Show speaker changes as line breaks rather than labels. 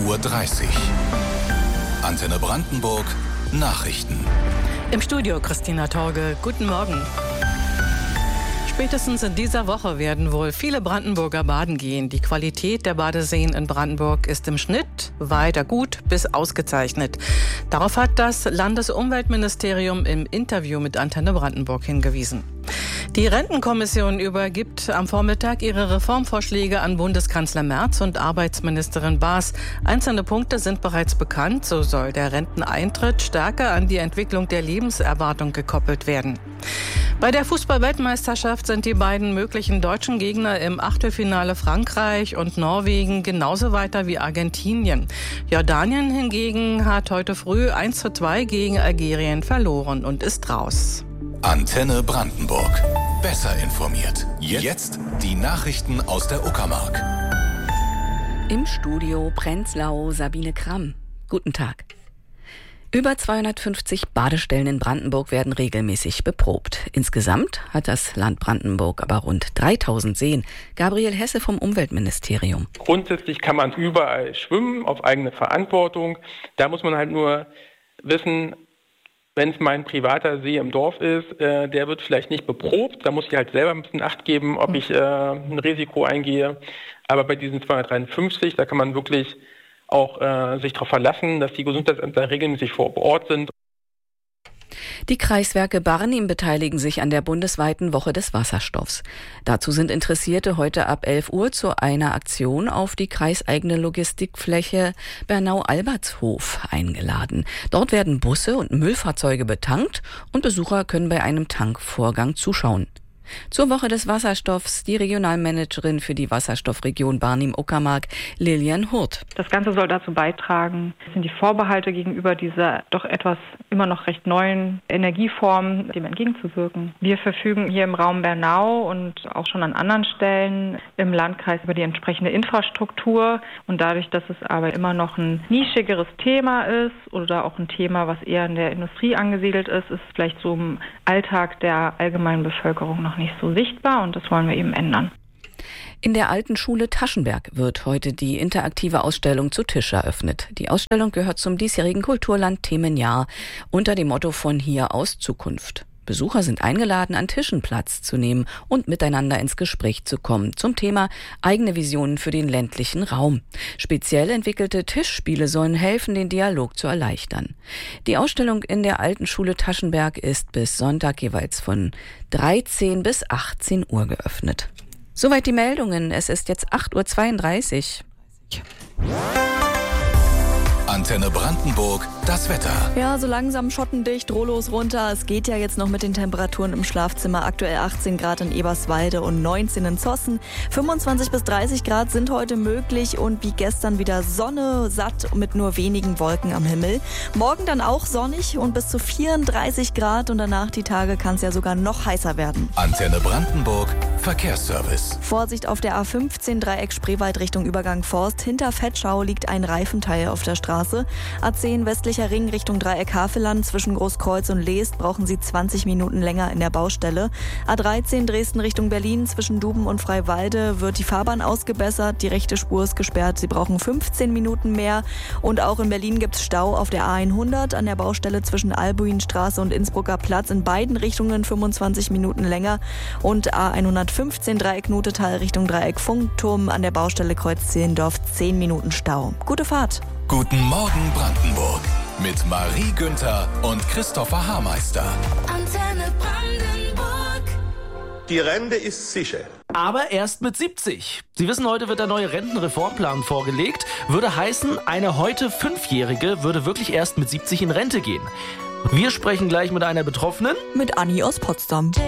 8:30 Uhr. Antenne Brandenburg Nachrichten.
Im Studio Christina Torge. Guten Morgen. Spätestens in dieser Woche werden wohl viele Brandenburger baden gehen. Die Qualität der Badeseen in Brandenburg ist im Schnitt weiter gut bis ausgezeichnet. Darauf hat das Landesumweltministerium im Interview mit Antenne Brandenburg hingewiesen. Die Rentenkommission übergibt am Vormittag ihre Reformvorschläge an Bundeskanzler Merz und Arbeitsministerin Baas. Einzelne Punkte sind bereits bekannt. So soll der Renteneintritt stärker an die Entwicklung der Lebenserwartung gekoppelt werden. Bei der Fußball-Weltmeisterschaft sind die beiden möglichen deutschen Gegner im Achtelfinale Frankreich und Norwegen genauso weiter wie Argentinien. Jordanien hingegen hat heute früh 1:2 gegen Algerien verloren und ist raus.
Antenne Brandenburg. Besser informiert. Jetzt die Nachrichten aus der Uckermark.
Im Studio Prenzlau Sabine Kramm. Guten Tag. Über 250 Badestellen in Brandenburg werden regelmäßig beprobt. Insgesamt hat das Land Brandenburg aber rund 3000 Seen. Gabriel Hesse vom Umweltministerium.
Grundsätzlich kann man überall schwimmen, auf eigene Verantwortung. Da muss man halt nur wissen, wenn es mein privater See im Dorf ist, der wird vielleicht nicht beprobt. Da muss ich halt selber ein bisschen Acht geben, ob ich ein Risiko eingehe. Aber bei diesen 253, da kann man wirklich auch sich darauf verlassen, dass die Gesundheitsämter regelmäßig vor Ort sind.
Die Kreiswerke Barnim beteiligen sich an der bundesweiten Woche des Wasserstoffs. Dazu sind Interessierte heute ab 11 Uhr zu einer Aktion auf die kreiseigene Logistikfläche Bernau-Albertshof eingeladen. Dort werden Busse und Müllfahrzeuge betankt und Besucher können bei einem Tankvorgang zuschauen. Zur Woche des Wasserstoffs die Regionalmanagerin für die Wasserstoffregion Barnim-Uckermark, Lilian Hurt.
Das Ganze soll dazu beitragen, sind die Vorbehalte gegenüber dieser doch etwas immer noch recht neuen Energieform, dem entgegenzuwirken. Wir verfügen hier im Raum Bernau und auch schon an anderen Stellen im Landkreis über die entsprechende Infrastruktur. Und dadurch, dass es aber immer noch ein nischigeres Thema ist oder auch ein Thema, was eher in der Industrie angesiedelt ist, ist vielleicht so im Alltag der allgemeinen Bevölkerung noch nicht so sichtbar und das wollen wir eben ändern.
In der Alten Schule Taschenberg wird heute die interaktive Ausstellung zu Tisch eröffnet. Die Ausstellung gehört zum diesjährigen Kulturland Themenjahr unter dem Motto von hier aus Zukunft. Besucher sind eingeladen, an Tischen Platz zu nehmen und miteinander ins Gespräch zu kommen zum Thema eigene Visionen für den ländlichen Raum. Speziell entwickelte Tischspiele sollen helfen, den Dialog zu erleichtern. Die Ausstellung in der Alten Schule Taschenberg ist bis Sonntag jeweils von 13 bis 18 Uhr geöffnet. Soweit die Meldungen. Es ist jetzt 8:32 Uhr.
Antenne Brandenburg, das Wetter.
Ja, so langsam schottendicht, rohlos runter. Es geht ja jetzt noch mit den Temperaturen im Schlafzimmer. Aktuell 18 Grad in Eberswalde und 19 in Zossen. 25 bis 30 Grad sind heute möglich und wie gestern wieder Sonne, satt mit nur wenigen Wolken am Himmel. Morgen dann auch sonnig und bis zu 34 Grad und danach die Tage kann es ja sogar noch heißer werden.
Antenne Brandenburg, Verkehrsservice.
Vorsicht auf der A15 Dreieck Spreewald Richtung Übergang Forst. Hinter Vetschau liegt ein Reifenteil auf der Straße. A10 westlicher Ring Richtung Dreieck Havelland. Zwischen Großkreuz und Leest brauchen Sie 20 Minuten länger in der Baustelle. A13 Dresden Richtung Berlin. Zwischen Duben und Freiwalde wird die Fahrbahn ausgebessert. Die rechte Spur ist gesperrt. Sie brauchen 15 Minuten mehr. Und auch in Berlin gibt es Stau auf der A100 an der Baustelle zwischen Albuinstraße und Innsbrucker Platz. In beiden Richtungen 25 Minuten länger. Und A115 Dreieck Notetal Richtung Dreieck Funkturm an der Baustelle Kreuz Zehlendorf 10 Minuten Stau. Gute Fahrt!
Guten Morgen Brandenburg mit Marie Günther und Christopher Haarmeister.
Antenne Brandenburg.
Die Rente ist sicher.
Aber erst mit 70. Sie wissen, heute wird der neue Rentenreformplan vorgelegt. Würde heißen, eine heute 5-Jährige würde wirklich erst mit 70 in Rente gehen. Wir sprechen gleich mit einer Betroffenen.
Mit Anni aus Potsdam.